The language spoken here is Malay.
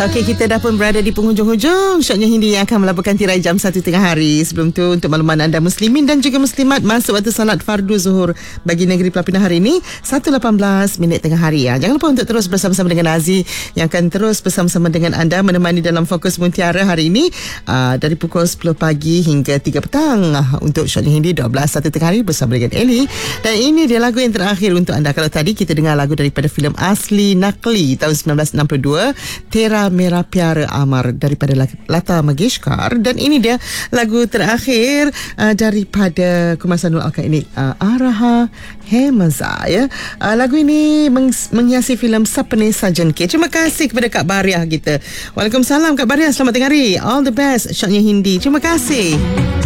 Okey, kita dah pun berada di penghujung-hujung Syoknya Hindi yang akan melaporkan tirai jam 1 tengah hari. Sebelum tu, untuk makluman anda muslimin dan juga muslimat, masuk waktu salat fardu zuhur bagi negeri Pelapinah hari ini 1.18 minit tengah hari ya. Jangan lupa untuk terus bersama-sama dengan Aziz yang akan terus bersama-sama dengan anda menemani dalam Fokus Mutiara hari ini dari pukul 10 pagi hingga 3 petang untuk Syoknya Hindi 12.1 tengah hari bersama dengan Eli. Dan ini dia lagu yang terakhir untuk anda. Kalau tadi kita dengar lagu daripada filem Asli Nakli tahun 1962, Tera Mera Pyara Amar daripada Lata Mangeshkar, dan ini dia lagu terakhir daripada Kumasan Nur Al-Qaini, Araha Hemaza ya. Lagu ini menghiasi filem Sapne Sajan Ke. Terima kasih kepada Kak Bariah kita. Waalaikumsalam Kak Bariah, selamat tengah hari. All the best Syoknya Hindi. Terima kasih.